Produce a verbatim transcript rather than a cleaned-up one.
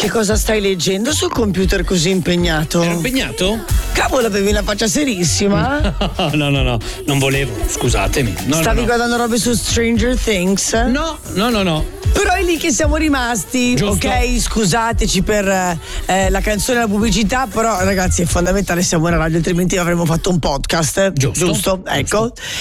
che cosa stai leggendo sul computer così impegnato? Ero impegnato? Cavolo, avevi una faccia serissima. no, no, no, non volevo, scusatemi. No, Stavi no, no. guardando robe su Stranger Things? No, no, no, no. Però è lì che siamo rimasti. Giusto. Ok, scusateci per eh, la canzone e la pubblicità, però ragazzi è fondamentale, siamo una radio, altrimenti avremmo fatto un podcast. Giusto. Giusto? Ecco. Giusto.